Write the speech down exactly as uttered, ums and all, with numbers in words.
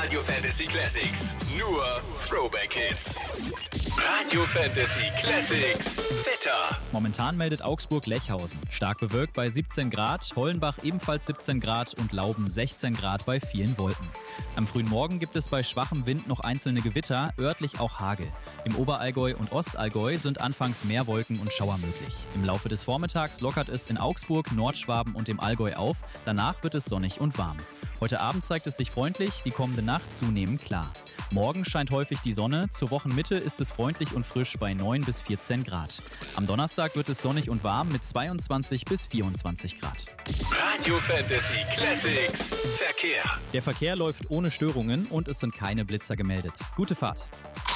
Radio Fantasy Classics. Nur Throwback Hits. Radio Fantasy Classics. Wetter. Momentan meldet Augsburg-Lechhausen. Stark bewölkt bei siebzehn Grad, Hollenbach ebenfalls siebzehn Grad und Lauben sechzehn Grad bei vielen Wolken. Am frühen Morgen gibt es bei schwachem Wind noch einzelne Gewitter, örtlich auch Hagel. Im Oberallgäu und Ostallgäu sind anfangs mehr Wolken und Schauer möglich. Im Laufe des Vormittags lockert es in Augsburg, Nordschwaben und dem Allgäu auf. Danach wird es sonnig und warm. Heute Abend zeigt es sich freundlich, die kommende Nacht zunehmend klar. Morgen scheint häufig die Sonne, zur Wochenmitte ist es freundlich und frisch bei neun bis vierzehn Grad. Am Donnerstag wird es sonnig und warm mit zweiundzwanzig bis vierundzwanzig Grad. Radio Fantasy Classics. Verkehr. Der Verkehr läuft ohne Störungen und es sind keine Blitzer gemeldet. Gute Fahrt.